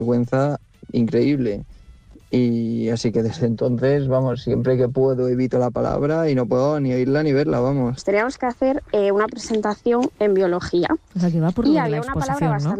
vergüenza increíble. Y así que desde entonces, vamos, siempre que puedo evito la palabra y no puedo ni oírla ni verla, vamos. Teníamos que hacer una presentación en biología. O sea, que va por y lo de había la una palabra exposición, ¿no?